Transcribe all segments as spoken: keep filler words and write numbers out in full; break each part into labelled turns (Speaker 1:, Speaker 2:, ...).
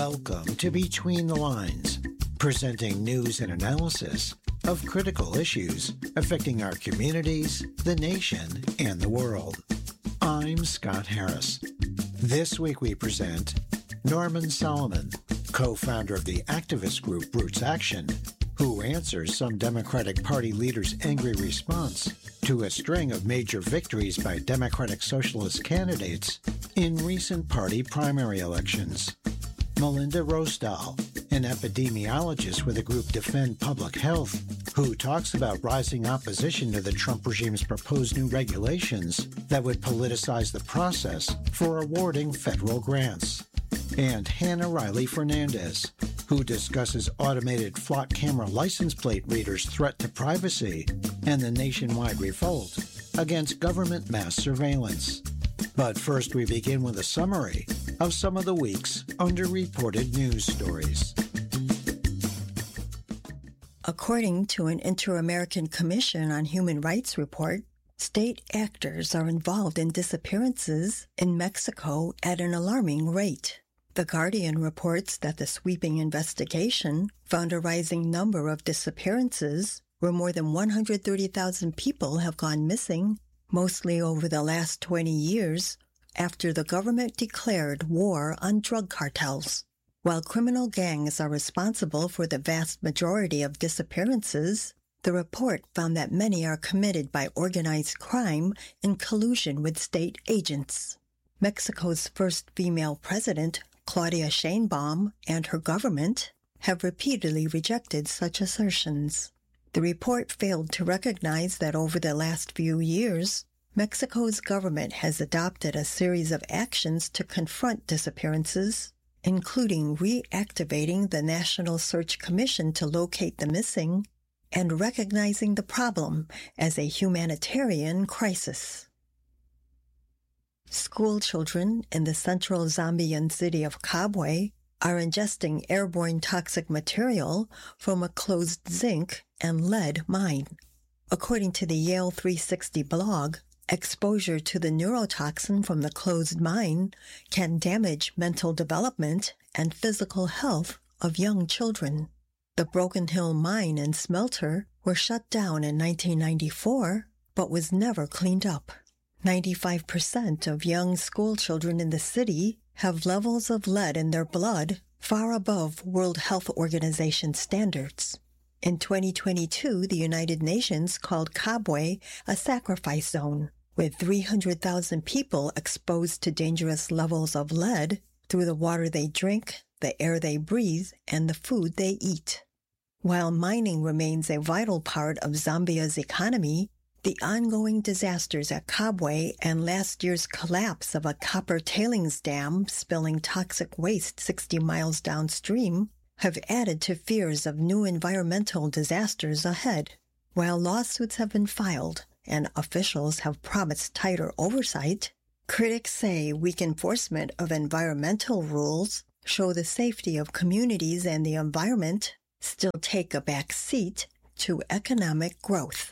Speaker 1: Welcome to Between the Lines, presenting news and analysis of critical issues affecting our communities, the nation, and the world. I'm Scott Harris. This week we present Norman Solomon, co-founder of the activist group Roots Action, who answers some Democratic Party leaders' angry response to a string of major victories by Democratic Socialist candidates in recent party primary elections. Melinda Rosdahl, an epidemiologist with the group Defend Public Health, who talks about rising opposition to the Trump regime's proposed new regulations that would politicize the process for awarding federal grants. And Hannah Riley Fernandez, who discusses automated flock camera license plate readers' threat to privacy and the nationwide revolt against government mass surveillance. But first we begin with a summary of some of the week's underreported news stories.
Speaker 2: According to an Inter-American Commission on Human Rights report, state actors are involved in disappearances in Mexico at an alarming rate. The Guardian reports that the sweeping investigation found a rising number of disappearances where more than one hundred thirty thousand people have gone missing, mostly over the last twenty years, after the government declared war on drug cartels. While criminal gangs are responsible for the vast majority of disappearances, the report found that many are committed by organized crime in collusion with state agents. Mexico's first female president, Claudia Sheinbaum, and her government have repeatedly rejected such assertions. The report failed to recognize that over the last few years, Mexico's government has adopted a series of actions to confront disappearances, including reactivating the National Search Commission to locate the missing and recognizing the problem as a humanitarian crisis. School children in the central Zambian city of Kabwe are ingesting airborne toxic material from a closed zinc and lead mine. According to the Yale three sixty blog, exposure to the neurotoxin from the closed mine can damage mental development and physical health of young children. The Broken Hill mine and smelter were shut down in nineteen ninety-four, but was never cleaned up. ninety-five percent of young school children in the city have levels of lead in their blood far above World Health Organization standards. In twenty twenty-two, the United Nations called Kabwe a sacrifice zone, with three hundred thousand people exposed to dangerous levels of lead through the water they drink, the air they breathe, and the food they eat. While mining remains a vital part of Zambia's economy, the ongoing disasters at Kabwe and last year's collapse of a copper tailings dam spilling toxic waste sixty miles downstream have added to fears of new environmental disasters ahead. While lawsuits have been filed and officials have promised tighter oversight, critics say weak enforcement of environmental rules show the safety of communities and the environment still take a back seat to economic growth.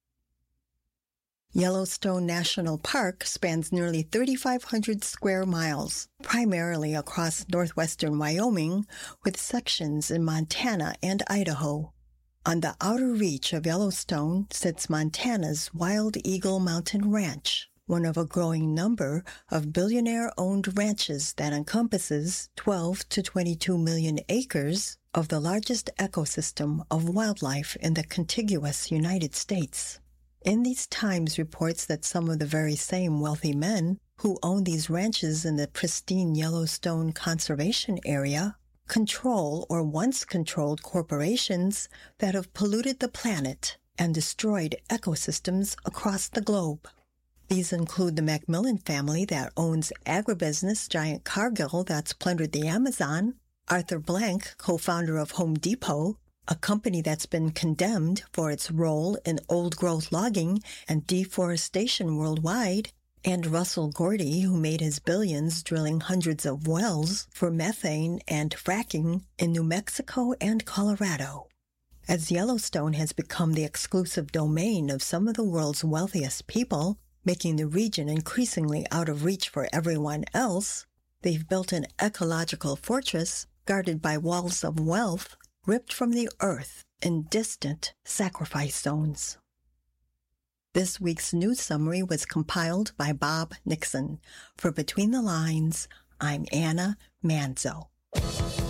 Speaker 2: Yellowstone National Park spans nearly thirty-five hundred square miles, primarily across northwestern Wyoming, with sections in Montana and Idaho. On the outer reach of Yellowstone sits Montana's Wild Eagle Mountain Ranch, one of a growing number of billionaire-owned ranches that encompasses twelve to twenty-two million acres of the largest ecosystem of wildlife in the contiguous United States. In these times reports that some of the very same wealthy men who own these ranches in the pristine Yellowstone Conservation Area control or once controlled corporations that have polluted the planet and destroyed ecosystems across the globe. These include the Macmillan family that owns agribusiness giant Cargill that's plundered the Amazon, Arthur Blank, co-founder of Home Depot, a company that's been condemned for its role in old-growth logging and deforestation worldwide, and Russell Gordy, who made his billions drilling hundreds of wells for methane and fracking in New Mexico and Colorado. As Yellowstone has become the exclusive domain of some of the world's wealthiest people, making the region increasingly out of reach for everyone else, they've built an ecological fortress guarded by walls of wealth ripped from the earth in distant sacrifice zones. This week's news summary was compiled by Bob Nixon. For Between the Lines, I'm Anna Manzo.